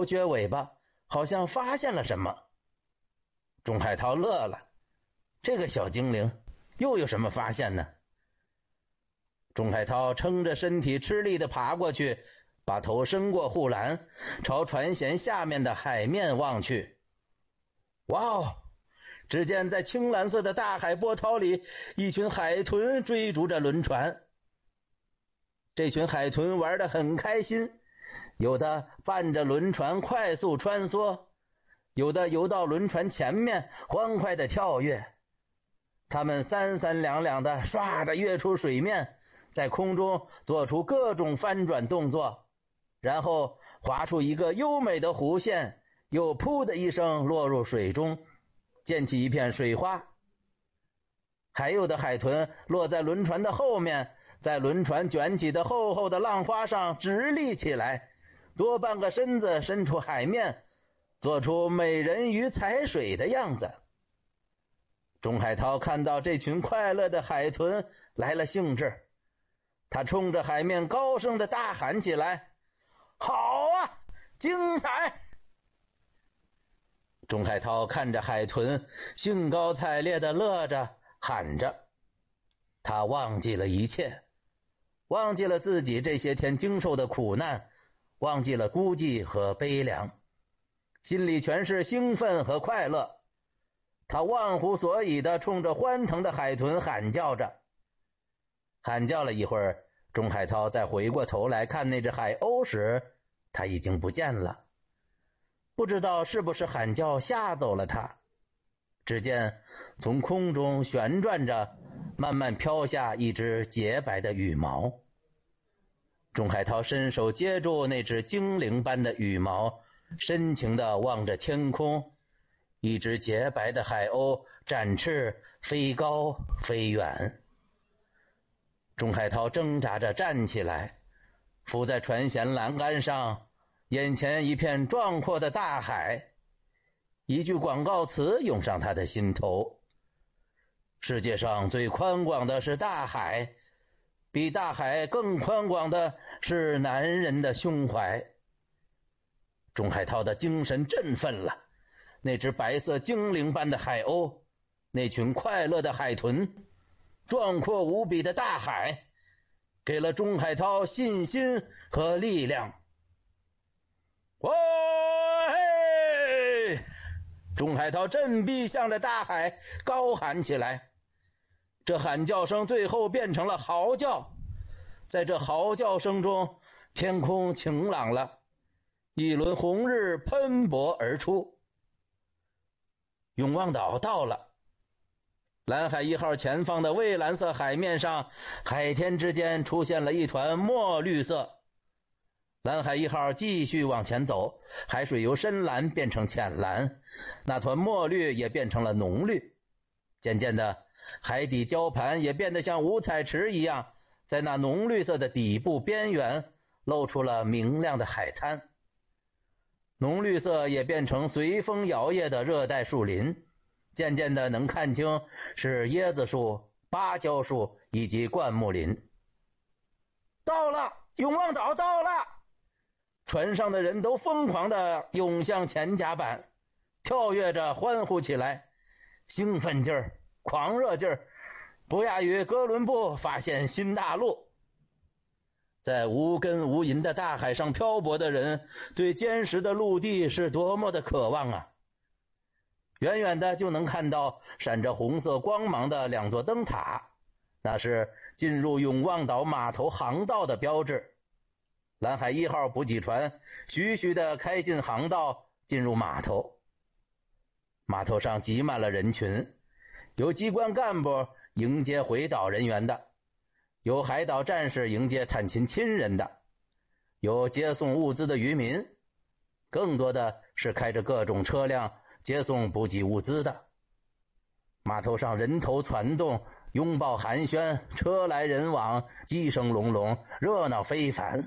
头撅尾巴，好像发现了什么。钟海涛乐了，这个小精灵又有什么发现呢？钟海涛撑着身体吃力地爬过去，把头伸过护栏，朝船舷下面的海面望去。哇哦！只见在青蓝色的大海波涛里，一群海豚追逐着轮船。这群海豚玩得很开心，有的伴着轮船快速穿梭，有的游到轮船前面欢快地跳跃。它们三三两两的唰地跃出水面，在空中做出各种翻转动作，然后划出一个优美的弧线，又噗的一声落入水中，溅起一片水花。还有的海豚落在轮船的后面，在轮船卷起的厚厚的浪花上直立起来，多半个身子伸出海面，做出美人鱼踩水的样子。钟海涛看到这群快乐的海豚来了兴致，他冲着海面高声地大喊起来：好啊，精彩！钟海涛看着海豚兴高采烈地乐着喊着，他忘记了一切，忘记了自己这些天经受的苦难，忘记了孤寂和悲凉，心里全是兴奋和快乐。他忘乎所以地冲着欢腾的海豚喊叫着。喊叫了一会儿，钟海涛再回过头来看那只海鸥时，他已经不见了。不知道是不是喊叫吓走了他，只见从空中旋转着慢慢飘下一只洁白的羽毛。钟海涛伸手接住那只精灵般的羽毛，深情地望着天空，一只洁白的海鸥展翅飞高飞远。钟海涛挣扎着站起来，伏在船舷栏杆上，眼前一片壮阔的大海。一句广告词涌上他的心头：世界上最宽广的是大海，比大海更宽广的是男人的胸怀。钟海涛的精神振奋了，那只白色精灵般的海鸥，那群快乐的海豚，壮阔无比的大海，给了钟海涛信心和力量。哇嘿！钟海涛振臂向着大海高喊起来，这喊叫声最后变成了嚎叫。在这嚎叫声中，天空晴朗了，一轮红日喷薄而出。永旺岛到了，蓝海1号前方的蔚蓝色海面上，海天之间出现了一团墨绿色。蓝海1号继续往前走，海水由深蓝变成浅蓝，那团墨绿也变成了浓绿。渐渐的，海底礁盘也变得像五彩池一样，在那浓绿色的底部边缘露出了明亮的海滩。浓绿色也变成随风摇曳的热带树林，渐渐的能看清是椰子树、芭蕉树以及灌木林。到了，永旺岛到了！船上的人都疯狂地涌向前甲板，跳跃着欢呼起来，兴奋劲儿、狂热劲儿，不亚于哥伦布发现新大陆。在无根无垠的大海上漂泊的人，对坚实的陆地是多么的渴望啊！远远的就能看到闪着红色光芒的2座灯塔，那是进入永旺岛码头航道的标志。蓝海1号补给船徐徐地开进航道，进入码头。码头上挤满了人群，有机关干部迎接回岛人员的，有海岛战士迎接探亲亲人的，有接送物资的渔民，更多的是开着各种车辆接送补给物资的。码头上人头攒动，拥抱寒暄，车来人往，鸡声隆隆，热闹非凡。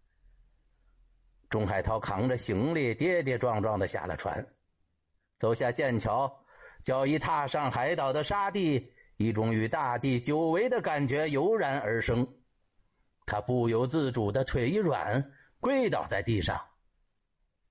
钟海涛扛着行李跌跌撞撞地下了船，走下剑桥，脚一踏上海岛的沙地，一种与大地久违的感觉油然而生。他不由自主的腿一软，跪倒在地上。